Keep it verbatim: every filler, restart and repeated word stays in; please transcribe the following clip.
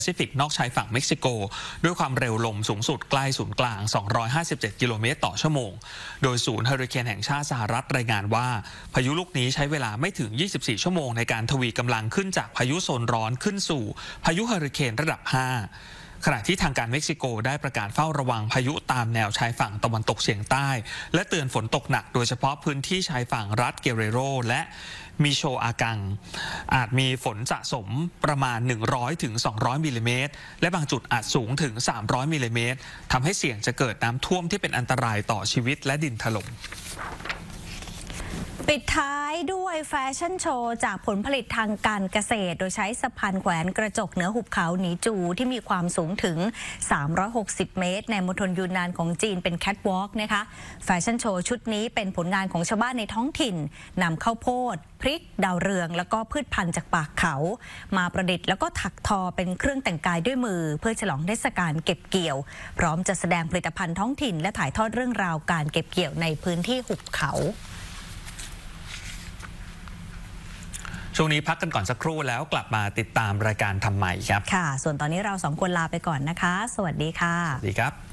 แปซิฟิกนอกชายฝั่งเม็กซิโกด้วยความเร็วลมสูงสุดใกล้ศูนย์กลาง สองร้อยห้าสิบเจ็ด กิโลเมตรต่อชั่วโมงโดยศูนย์เฮอริเคนแห่งชาติสหรัฐรายงานว่าพายุลูกนี้ใช้เวลาไม่ถึง ยี่สิบสี่ ชั่วโมงในการทวีกำลังขึ้นจากพายุโซนร้อนขึ้นสู่พายุเฮอริเคนระดับ ห้าขณะที่ทางการเม็กซิโกได้ประกาศเฝ้าระวังพายุตามแนวชายฝั่งตะวันตกเฉียงใต้และเตือนฝนตกหนักโดยเฉพาะพื้นที่ชายฝั่งรัฐเกเรโรและมิโชอากังอาจมีฝนสะสมประมาณ หนึ่งร้อยถึงสองร้อย มิลลิเมตรและบางจุดอาจสูงถึง สามร้อย มิลลิเมตรทำให้เสี่ยงจะเกิดน้ำท่วมที่เป็นอันตรายต่อชีวิตและดินถล่มปิดท้ายด้วยแฟชั่นโชว์จากผลผลิตทางการเกษตรโดยใช้สะพานแขวนกระจกเหนือหุบเขาหนีจูที่มีความสูงถึงสามร้อยหกสิบเมตรในมณฑลยูนนานของจีนเป็นแคทวอล์กนะคะแฟชั่นโชว์ชุดนี้เป็นผลงานของชาวบ้านในท้องถิ่นนำข้าวโพดพริกดาวเรืองแล้วก็พืชพันธุ์จากป่าเขามาประดิษฐ์แล้วก็ถักทอเป็นเครื่องแต่งกายด้วยมือเพื่อฉลองเทศกาลเก็บเกี่ยวพร้อมจะแสดงผลิตภัณฑ์ท้องถิ่นและถ่ายทอดเรื่องราวการเก็บเกี่ยวในพื้นที่หุบเขาช่วงนี้พักกันก่อนสักครู่แล้วกลับมาติดตามรายการทำใหม่ครับค่ะส่วนตอนนี้เราสองคนลาไปก่อนนะคะสวัสดีค่ะสวัสดีครับ